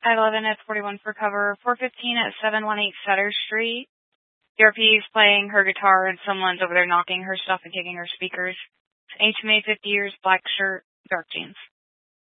511 at 41 for cover. 415 at 718 Sutter Street. DRP is playing her guitar and someone's over there knocking her stuff and kicking her speakers. HMA 50 years, black shirt, dark jeans.